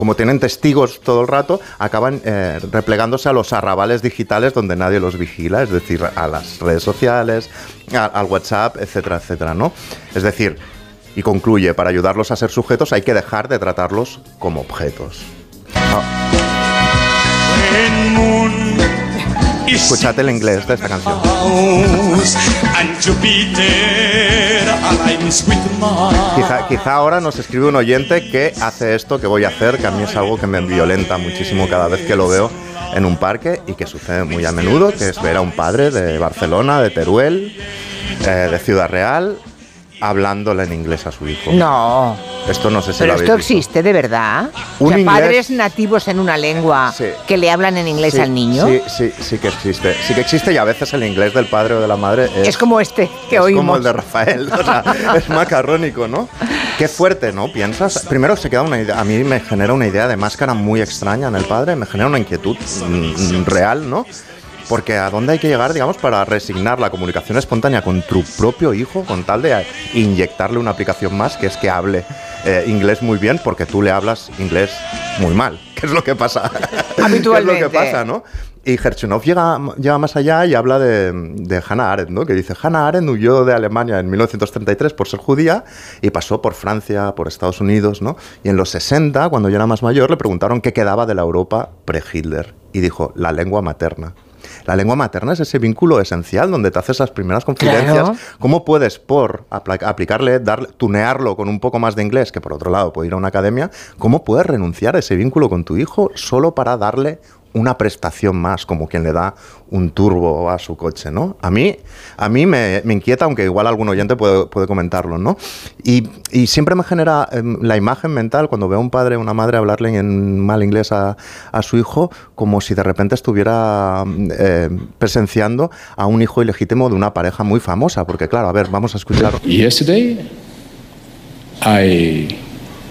como tienen testigos todo el rato, acaban replegándose a los arrabales digitales donde nadie los vigila, es decir, a las redes sociales, al WhatsApp, etcétera, etcétera, ¿no? Es decir, y concluye, para ayudarlos a ser sujetos hay que dejar de tratarlos como objetos. Escuchad el inglés de esta canción. Quizá ahora nos escribe un oyente que hace esto que voy a hacer, que a mí es algo que me violenta muchísimo cada vez que lo veo en un parque y que sucede muy a menudo, que es ver a un padre de Barcelona, de Teruel, de Ciudad Real, hablándole en inglés a su hijo. No. Esto no sé si pero lo habéis esto visto. existe de verdad. Un inglés, padres nativos en una lengua que le hablan en inglés al niño. Sí que existe. Sí que existe y a veces el inglés del padre o de la madre es como este que oímos. Es como el de Rafael, o sea, es macarrónico, ¿no? Qué fuerte, ¿no? ¿Piensas? Primero se queda una idea, a mí me genera una idea de máscara muy extraña en el padre, me genera una inquietud real, ¿no? Porque ¿a dónde hay que llegar, digamos, para resignar la comunicación espontánea con tu propio hijo con tal de inyectarle una aplicación más que es que hable inglés muy bien porque tú le hablas inglés muy mal? ¿Qué es lo que pasa? Habitualmente. ¿Qué es lo que pasa, no? Y Herchenhoff llega más allá y habla de Hannah Arendt, ¿no? Que dice, Hannah Arendt huyó de Alemania en 1933 por ser judía y pasó por Francia, por Estados Unidos, ¿no? Y en los 60, cuando ya era más mayor, le preguntaron qué quedaba de la Europa pre-Hitler. Y dijo, la lengua materna. La lengua materna es ese vínculo esencial donde te haces las primeras confidencias. Claro. ¿Cómo puedes, por aplicarle, tunearlo con un poco más de inglés, que por otro lado puede ir a una academia, cómo puedes renunciar a ese vínculo con tu hijo solo para darle una prestación más, como quien le da un turbo a su coche, ¿no? A mí me inquieta, aunque igual algún oyente puede comentarlo, ¿no? Y siempre me genera la imagen mental cuando veo a un padre o una madre hablarle en mal inglés a su hijo, como si de repente estuviera presenciando a un hijo ilegítimo de una pareja muy famosa, porque claro, a ver, vamos a escuchar. Yesterday, I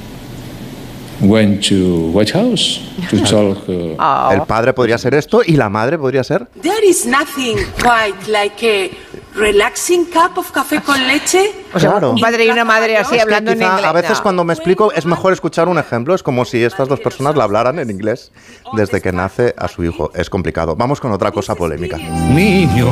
went to White House to talk. El padre podría ser esto y la madre podría ser. There is nothing quite like a relaxing cup of café con leche. O sea, claro. Un padre y una madre así es hablando en inglés. A veces cuando me explico es mejor escuchar un ejemplo. Es como si estas dos personas la hablaran en inglés desde que nace a su hijo. Es complicado. Vamos con otra cosa polémica. Niño,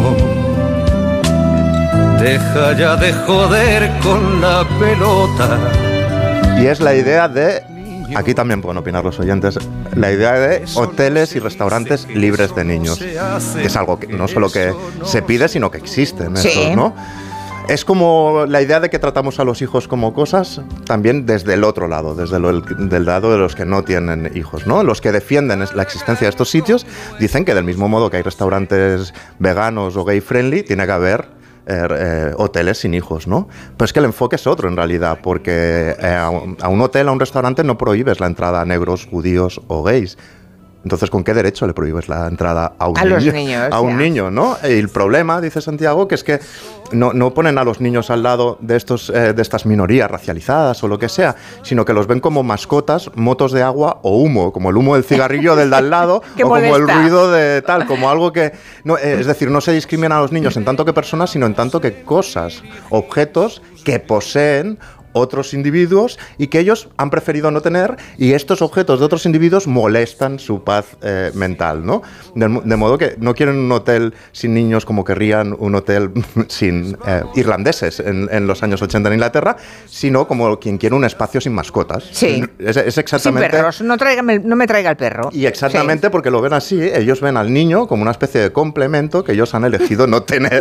deja ya de joder con la pelota. Y es la idea de... Aquí también pueden opinar los oyentes. La idea de hoteles y restaurantes libres de niños. Que es algo que no solo que se pide, sino que existen estos, ¿no? Es como la idea de que tratamos a los hijos como cosas, también desde el otro lado, del lado de los que no tienen hijos, ¿no? Los que defienden la existencia de estos sitios dicen que del mismo modo que hay restaurantes veganos o gay friendly, tiene que haber hoteles sin hijos, ¿no? Pero es que el enfoque es otro en realidad, porque a un hotel, a un restaurante no prohíbes la entrada a negros, judíos o gays. Entonces, ¿con qué derecho le prohíbes la entrada a un niño? Los niños, a un niño, ¿no? Y el problema, dice Santiago, que es que no ponen a los niños al lado de estas minorías racializadas o lo que sea, sino que los ven como mascotas, motos de agua o humo, como el humo del cigarrillo del de al lado o molesta. como el ruido de tal, como algo que... es decir, no se discrimina a los niños en tanto que personas, sino en tanto que cosas, objetos que poseen otros individuos y que ellos han preferido no tener, y estos objetos de otros individuos molestan su paz mental, ¿no? De modo que no quieren un hotel sin niños como querrían un hotel sin irlandeses en los años 80 en Inglaterra, sino como quien quiere un espacio sin mascotas. Sí. Es exactamente... Sin perros, no me traiga el perro. Y exactamente porque lo ven así, ellos ven al niño como una especie de complemento que ellos han elegido no tener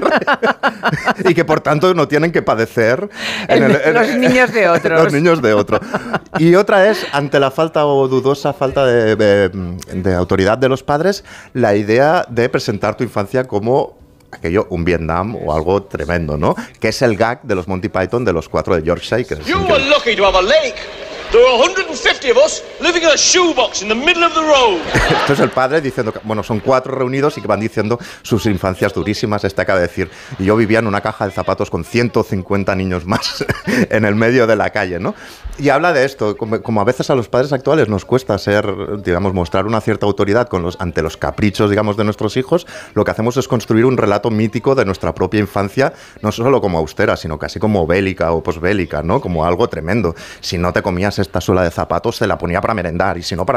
y que por tanto no tienen que padecer los niños de otros. Los niños de otro. Y otra es, ante la falta o dudosa falta de autoridad de los padres, la idea de presentar tu infancia como aquello, un Vietnam o algo tremendo, ¿no? Que es el gag de los Monty Python de los 4 de Yorkshire. Que you were lucky to have a lake. There are 150 of us living in a shoebox in the middle of the road. Entonces el padre diciendo, bueno, son 4 reunidos y que van diciendo sus infancias durísimas. Este acaba de decir, yo vivía en una caja de zapatos con 150 niños más en el medio de la calle, ¿no? Y habla de esto, como a veces a los padres actuales nos cuesta mostrar una cierta autoridad ante los caprichos, digamos, de nuestros hijos, lo que hacemos es construir un relato mítico de nuestra propia infancia, no solo como austera, sino casi como bélica o posbélica, ¿no? Como algo tremendo. Si no te comías esta suela de zapatos se la ponía para merendar y si no para